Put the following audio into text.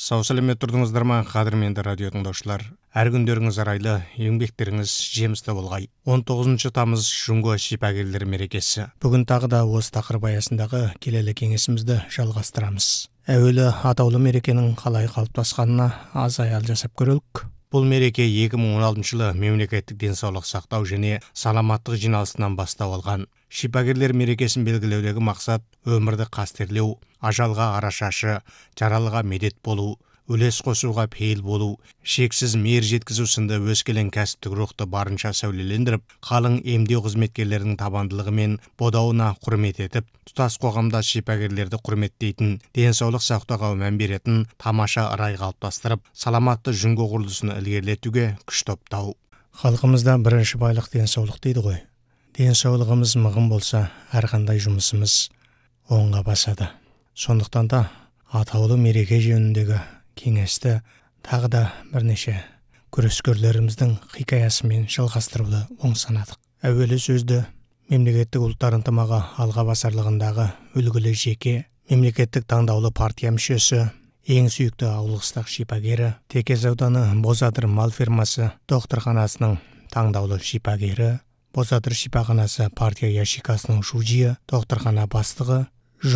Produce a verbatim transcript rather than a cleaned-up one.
Сау сәлемет тұрдыңыздар ма, қадірменді радио тыңдаушылар? Әр күндеріңіз арайлы, еңбектеріңіз жемісті болғай. он тоғызыншы тамыз Жұңго шипагерлер мерекесі. Бүгін тағы да осы тақырып аясындағы келелі кеңесімізді жалғастырамыз. Әуелі атаулы мерекенің қалай қалыптасқанына аз аял жасап көрелік. Бұл мереке екі мың он алтыншы жылы мемлекеттік денсаулық сақтау және саламаттық жиналысынан бастау алған. Шипагерлер мерекесін белгілеудегі мақсат өмірді қастерлеу, ажалға арашашы, жаралыға медет болу, үлес қосуға пейіл болу, шексіз мейір жеткізу сынды өскелең кәсіптік рухты барынша сәулелендіріп, қалың емдеу қызметкерлерінің табандылығы мен бодауына құрмет етіп, тұтас қоғамда шипагерлерді құрметтейтін, денсаулық сақтауға мән беретін тамаша ырай қалыптастырып, саламатты Жұңго құрылысын ілгерілетуге күш топтау. Халқымызда бірінші байлық денсаулық дейді ғой. Денсаулығымыз мығым болса, әрқандай жұмысымыз оңға басады. Сондықтан да атаулы мереке жөніндегі кеңесті тағы да бірнеше күрескерлеріміздің хикаясымен жалғастыруды оң санадық. Әуелі сөзді мемлекеттік ұлттар ынтымағы алға басарлығындағы үлгілі жеке, мемлекеттік таңдаулы партия мүшесі, ең сүйікті ауылыстық шипагері, Текес ауданы Бозадыр мал фермасы докторханасының таңдаулы шипагері, Бозадыр шипаханасы партия ящикасының шужиы, докторхана бастығы,